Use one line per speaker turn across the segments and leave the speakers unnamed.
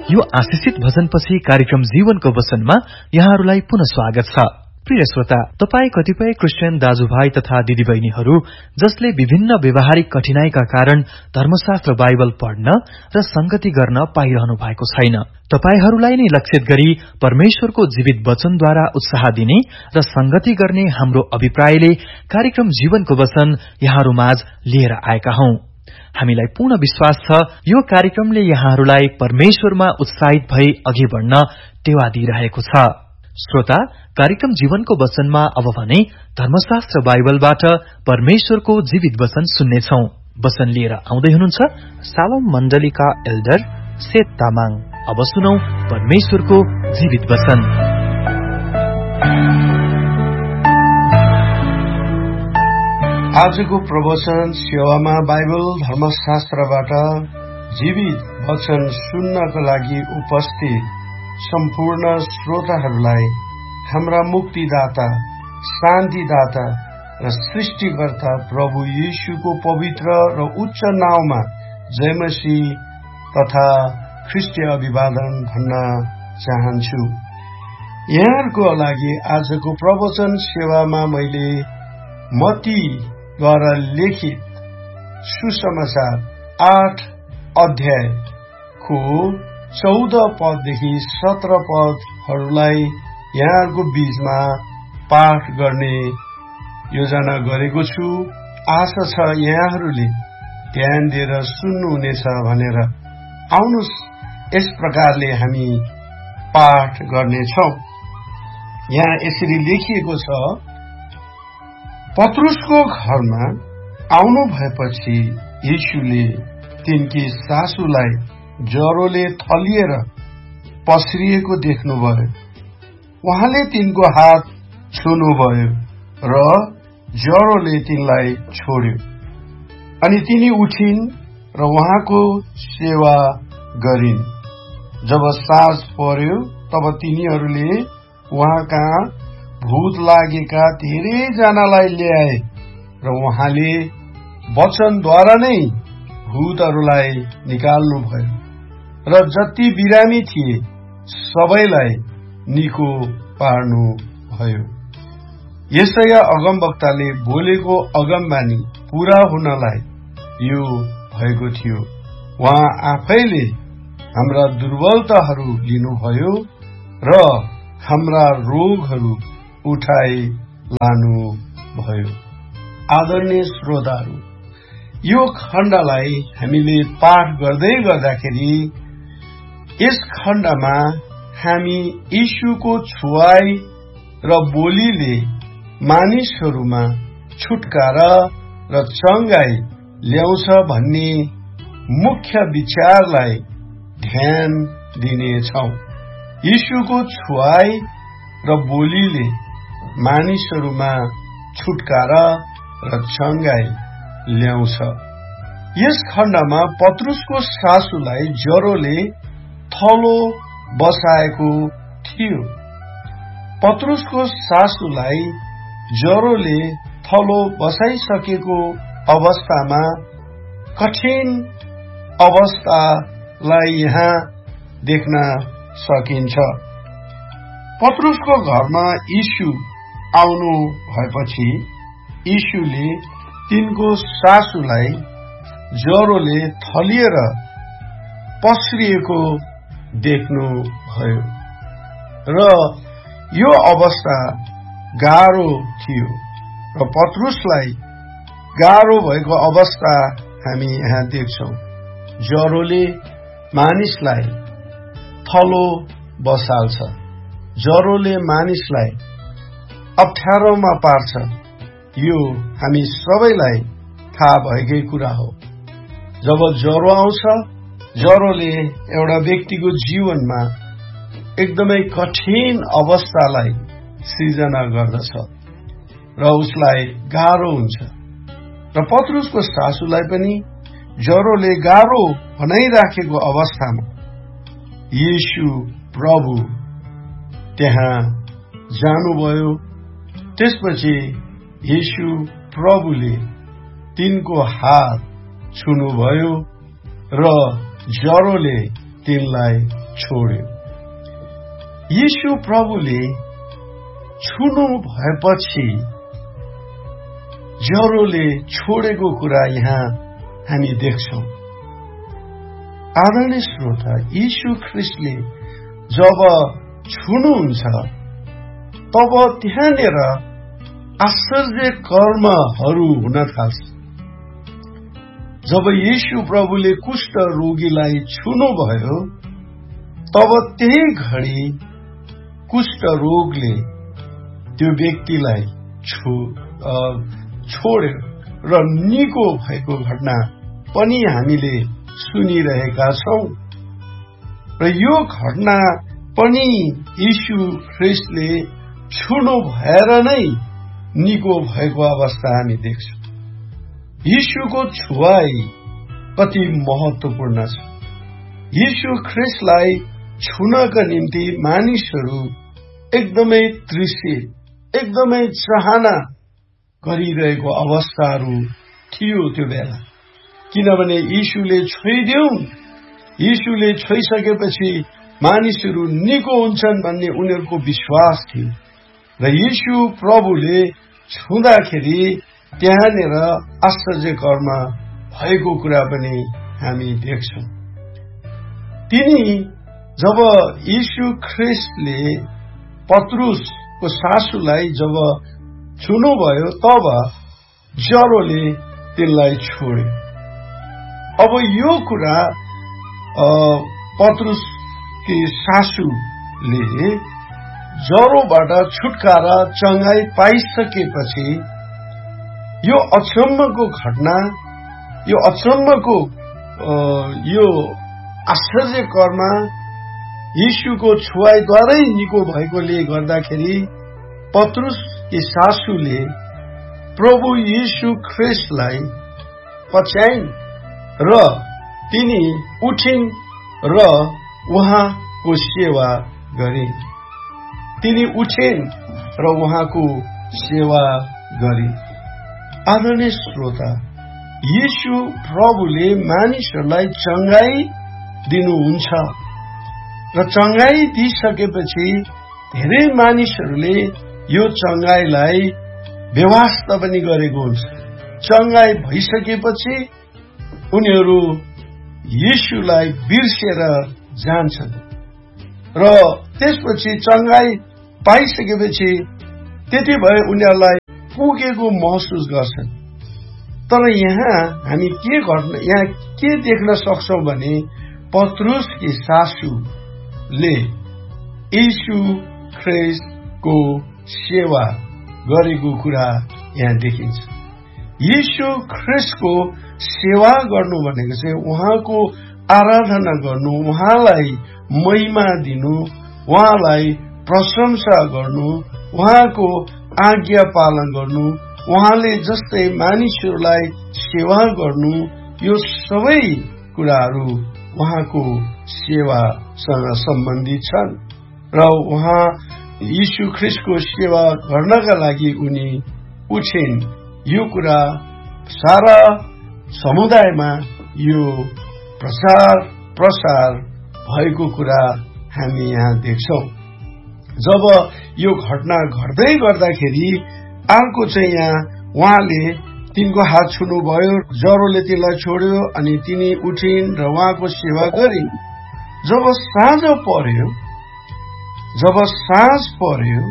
यो आशिषित भजनपछि कार्यक्रम जीवनको वचनमा यहाँहरूलाई पुनः स्वागत छ। प्रिय श्रोता, तपाई कतिपय क्रिस्चियन दाजुभाइ तथा दिदीबहिनीहरू जसले विभिन्न व्यवहारिक कठिनाईका कारण धर्मशास्त्र बाइबल पढ्न र संगति गर्न पाइरहनु भएको छैन। तपाईहरूलाई नै लक्षित गरी परमेश्वरको जीवित वचनद्वारा उत्साह दिने र संगति गर्ने हाम्रो अभिप्रायले कार्यक्रम जीवनको वचन यहाँहरूमाझ लिएर आएका हौं। हामीलाई पूर्ण विश्वास छ यो कार्यक्रमले यहाँहरूलाई परमेश्वरमा उत्साहित भई अघि बढ्न टेवा दिइरहेको छ। श्रोता, कार्यक्रम जीवनको वचनमा अब भने धर्मशास्त्र बाइबलबाट परमेश्वरको जीवित वचन सुन्नेछौं। वचन लिएर आउँदै हुनुहुन्छ सालोम मण्डलीका एल्डर सेत तामाङ। अब सुनौ परमेश्वरको जीवित वचन।
आजको प्रवचन सेवामा बाइबल धर्मशास्त्रबाट जीवित वचन सुन्नको लागि उपस्थित सम्पूर्ण श्रोताहरूलाई हाम्रा मुक्तिदाता, शान्तिदाता र सृष्टिकर्ता प्रभु येशूको पवित्र र उच्च नाउँमा जय मसीह तथा ख्रिस्टीय अभिवादन भन्न चाहन्छु। यहाँहरूको लागि आजको प्रवचन सेवामा मैले मत्तीद्वारा लिखित सुसमाचार 8 अध्यायको 14 पददेखि 17 पदहरूलाई यहाँहरूको बीचमा पाठ गर्ने योजना गरेको छु। आशा छ यहाँहरूले ध्यान दिएर सुन्नुहुनेछ भनेर। आउनुहोस् यस प्रकारले हामी पाठ गर्नेछौं। यहाँ यसरी लेखिएको छ, पत्रुसको घरमा आउनु भएपछि येशूले तिनकी सासूलाई ज्वरोले थलिएर पसरिएको देख्नुभयो। उहाँले तिनको हात छुनुभयो र ज्वरोले तिनलाई छोड्यो। अनि तिनी उठिन् र उहाँको सेवा गरिन्। जब साँझ पर्यो तब तिनीहरूले उहाँ कहाँ भूत लागेका धेरैजनालाई ल्याए र उहाँले वचनद्वारा नै भूतहरूलाई निकाल्नुभयो र जति बिरामी थिए सबैलाई निको पार्नुभयो। यशाया अगमवक्ताले बोलेको अगमबानी पूरा हुनलाई यो भएको थियो। उहाँ आफैले हाम्रा दुर्बलताहरू लिनुभयो र हाम्रा रोगहरू उठाइ लानुभयो। आदरणीय श्रोताहरू, यो खण्डलाई हामीले पाठ गर्दै गर्दाखेरि यस खण्डमा हामी यीशुको छुवाई र बोलीले मानिसहरूमा छुटकारा र चंगाई ल्याउँछ भन्ने मुख्य विचारलाई ध्यान दिनेछौं। यीशुको छुवाई र बोलीले मानिसहरूमा छुटकारा र चंगाई ल्याउँछ। यस खण्डमा पत्रुसको सासूलाई ज्वरोले थलो बसाएको थियो। पत्रुसको सासूलाई ज्वरोले थलो बसाइसकेको अवस्थामा कठिन अवस्थालाई यहाँ देख्न सकिन्छ। पत्रुसको घरमा यीशु आउनु भएपछि यीशुले तिनको सासूलाई ज्वरोले थलिएर पसरिएको देख्नुभयो र यो अवस्था गाह्रो थियो र पत्रुसलाई गाह्रो भएको अवस्था हामी यहाँ देख्छौं। ज्वरोले मानिसलाई थलो बसाल्छ। ज्वरोले मानिसलाई अप्ठ्यारोमा पार्छ। यो हामी सबैलाई थाहा भएकै कुरा हो। जब ज्वरो आउँछ, ज्वरोले एउटा व्यक्तिको जीवनमा एकदमै कठिन अवस्थालाई सृजना गर्दछ र उसलाई गाह्रो हुन्छ। र पत्रुसको सासूलाई पनि ज्वरोले गाह्रो बनाइराखेको अवस्थामा येशू प्रभु त्यहाँ जानुभयो। त्यसपछि येशू प्रभुले तिनको हात छुनुभयो र ज्वरोले तिनलाई छोड्यो। यीशु प्रभुले छुनु भएपछि ज्वरोले छोडेको कुरा यहाँ हामी देख्छौं। आदरणीय श्रोता, यीशु ख्रिस्टले जब छुनुहुन्छ तब त्यहाँनिर आश्चर्य कर्महरू हुन थाल्छ। जब यीशु प्रभुले कुष्ठ रोगीलाई छुनुभयो तब त्यही घडी कुष्ठ रोगले त्यो व्यक्तिलाई छोड्यो र निको भएको घटना पनि हामीले सुनिरहेका छौं। र यो घटना पनि यीशु ख्रिस्टले छुनु भएर नै निको भएको अवस्था हामी देख्छौं। यीशुको छुवाई कति महत्वपूर्ण छ। यीशु ख्रिस्टलाई छुनका निम्ति मानिसहरू एकदमै तृष्णा, एकदमै चाहना गरिरहेको अवस्थाहरू थियो त्यो बेला। किनभने यीशुले छोइदेऊन्, यीशुले छोइसकेपछि मानिसहरू निको हुन्छन् भन्ने उनीहरूको विश्वास थियो। र यीशु प्रभुले छुँदाखेरि त्यहाँनिर आश्चर्य कर्म भएको कुरा पनि हामी देख्छौं। तिनी जब यीशु ख्रिस्टले पत्रुसको सासूलाई जब छुनुभयो तब ज्वरोले तिनलाई छोड्यो। अब यो कुरा पत्रुसकी सासूले ज्वरोबाट छुटकारा चंगाई पाइसकेपछि यो अचम्मको घटना, यो अचम्मको यो आश्चर्य कर्म यीशुको छुवाईद्वारै निको भएकोले गर्दाखेरि पत्रुसकी सासूले प्रभु यीशु ख्रिस्टलाई पछ्याइन् र तिनी उठिन् र उहाँको सेवा गरिन्। तिनी उठिन् र उहाँको सेवा गरिन्। आदरणीय श्रोता, यीशु प्रभुले मानिसहरूलाई चंगाई दिनुहुन्छ र चंगाई दिइसकेपछि धेरै मानिसहरूले यो चंगाईलाई व्यवस्था पनि गरेको हुन्छ। चंगाई भइसकेपछि उनीहरू यीशुलाई बिर्सेर जान्छन् र त्यसपछि चंगाई पाइसकेपछि त्यति भए उनीहरूलाई पुगेको महसुस गर्छन्। तर यहाँ हामी यहाँ के देख्न सक्छौं भने पत्रुसकी सासूले यीशु ख्रिस्टको सेवा गरेको कुरा यहाँ देखिन्छ। यीशु ख्रिस्टको सेवा गर्नु भनेको चाहिँ उहाँको आराधना गर्नु, उहाँलाई महिमा दिनु, उहाँलाई प्रशंसा गर्नु, उहाँको आज्ञा पालन गर्नु, उहाँले जस्तै मानिसहरूलाई सेवा गर्नु, यो सबै कुराहरू उहाँको सेवासँग सम्बन्धित छन्। र उहाँ यीशु ख्रिस्टको सेवा गर्नका लागि उनी उठिन्। यो कुरा सारा समुदायमा यो प्रचार प्रसार भएको कुरा हामी यहाँ देख्छौं। जब यो घटना घट्दै गर्दाखेरि अर्को चाहिँ यहाँ उहाँले तिनको हात छुनुभयो, ज्वरोले तिनलाई छोड्यो अनि तिनी उठिन् र उहाँको सेवा गरिन्। जब साँझ पर्यो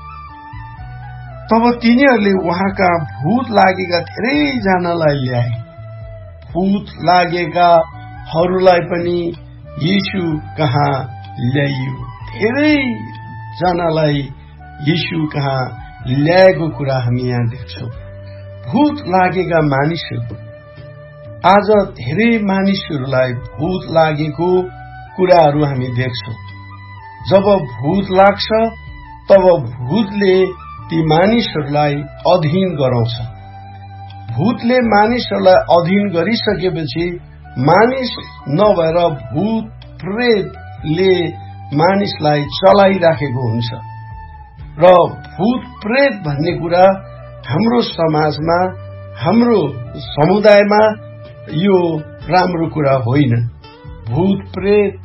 तब तिनीहरूले उहाँका भूत लागेका धेरैजनालाई ल्याए। भूत लागेकाहरूलाई पनि यीशु कहाँ ल्याइयो। धेरैजनालाई यीशु कहाँ ल्याएको कुरा हामी यहाँ देख्छौं। भूत लागेका मानिसहरू, आज धेरै मानिसहरूलाई भूत लागेको कुराहरू हामी देख्छौं। जब भूत लाग्छ तब भूतले ती मानिसहरूलाई अधीन गराउँछ। भूतले मानिसहरूलाई अधीन गरिसकेपछि मानिस नभएर भूत प्रेतले मानिसलाई चलाइराखेको हुन्छ। र भूत प्रेत भन्ने कुरा हाम्रो समाजमा, हाम्रो समुदायमा यो राम्रो कुरा होइन। भूत प्रेत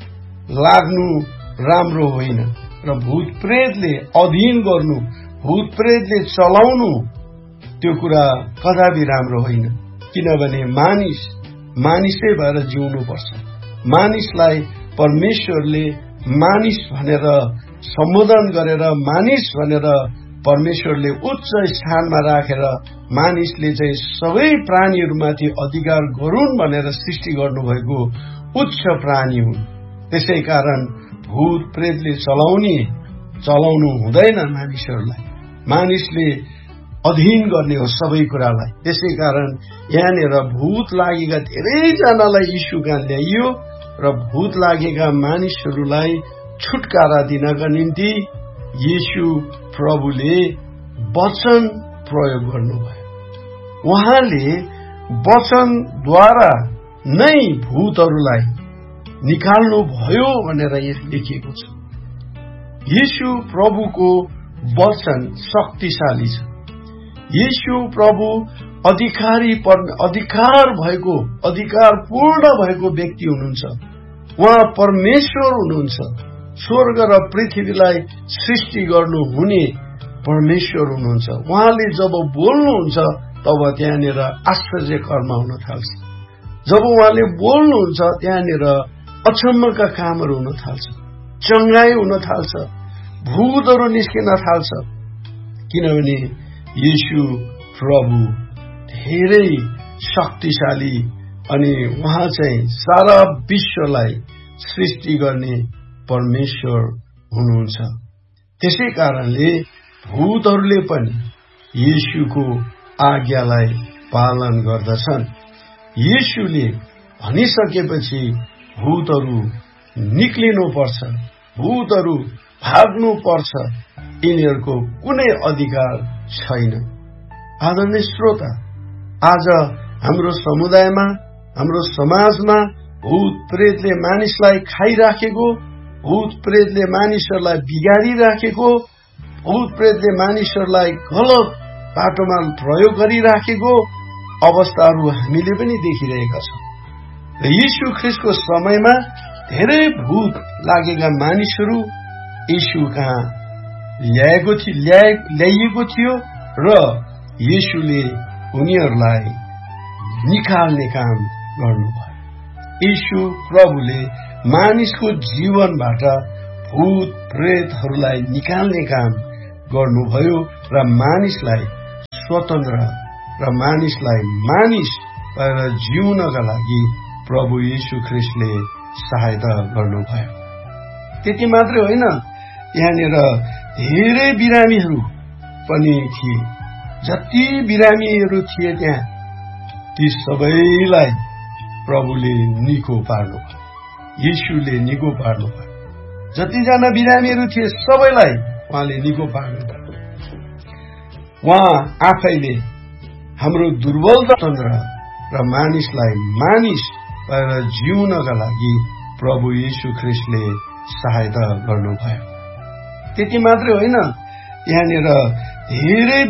लाग्नु राम्रो होइन र भूत प्रेतले अधीन गर्नु, भूत प्रेतले चलाउनु त्यो कुरा कदापि राम्रो होइन। किनभने मानिसै भएर जिउनु पर्छ। मानिसलाई परमेश्वरले मानिस भनेर सम्बोधन गरेर, मानिस भनेर परमेश्वरले उच्च स्थानमा राखेर मानिसले चाहिँ सबै प्राणीहरूमाथि अधिकार गरून् भनेर सृष्टि गर्नुभएको उच्च प्राणी हुन्। त्यसै कारण भूत प्रेतले चलाउनु हुँदैन मानिसहरूलाई। मानिसले अधीन गर्ने हो सबै कुरालाई। त्यसै कारण यहाँनिर भूत लागेका धेरैजनालाई यीशु कहाँ ल्याइयो र भूत लागेका मानिसहरूलाई छुटकारा दिनका निम्ति यीशु प्रभुले वचन प्रयोग गर्नुभयो। उहाँले वचनद्वारा नै भूतहरूलाई निकाल्नु भयो भनेर यहाँ लेखिएको छ। यीशु प्रभुको वचन शक्तिशाली छ। यीशु प्रभु अधिकारपूर्ण भएको व्यक्ति हुनुहुन्छ। उहाँ परमेश्वर हुनुहुन्छ। स्वर्ग र पृथ्वीलाई सृष्टि गर्नु हुने परमेश्वर हुनुहुन्छ। उहाँले जब बोल्नुहुन्छ तब त्यहाँनिर आश्चर्य कर्म हुन थाल्छ। जब उहाँले बोल्नुहुन्छ त्यहाँनिर अचम्मका कामहरू हुन थाल्छ, चङ्गाई हुन थाल्छ, भूतहरू निस्किन थाल्छ। किनभने यीशु प्रभु धेरै शक्तिशाली अनि उहाँ चाहिँ सारा विश्वलाई सृष्टि गर्ने परमेश्वर हुनुहुन्छ। त्यसै कारणले भूतहरूले पनि यीशुको आज्ञालाई पालन गर्दछन्। यीशुले भनिसकेपछि भूतहरू निक्लिनुपर्छ, भूतहरू भाग्नुपर्छ। यिनीहरूको कुनै अधिकार छैन। आदरणीय श्रोता, आज हाम्रो समुदायमा, हाम्रो समाजमा भूत प्रेतले मानिसलाई खाइराखेको, भूत प्रेतले मानिसहरूलाई बिगारिराखेको, भूत प्रेतले मानिसहरूलाई गलत बाटोमा प्रयोग गरिराखेको अवस्थाहरू हामीले पनि देखिरहेका छौँ। र यीशु ख्रीष्टको समयमा धेरै भूत लागेका मानिसहरू यीशु कहाँ ल्याइएको थियो र यीशुले उनीहरूलाई निकाल्ने काम गर्नुभयो। यीशु प्रभुले मानिसको जीवनबाट भूत प्रेतहरूलाई निकाल्ने काम गर्नुभयो र मानिसलाई स्वतन्त्र र मानिसलाई मानिस भएर जिउनका लागि प्रभु यीशु ख्रीष्टले सहायता गर्नुभयो। त्यति मात्रै होइन, यहाँनिर धेरै बिरामीहरू पनि थिए। जति बिरामीहरू थिए त्यहाँ ती सबैलाई प्रभुले निको पार्नुभयो, यीशुले निको पार्नुभयो। जतिजना बिरामीहरू थिए सबैलाई उहाँले निको पार्नुभयो। उहाँ आफैले हाम्रो दुर्बलता र मानिसलाई मानिस भएर जिउनका लागि प्रभु यीशु ख्रीष्टले सहायता गर्नुभयो। त्यति मात्रै होइन, यहाँनिर धेरै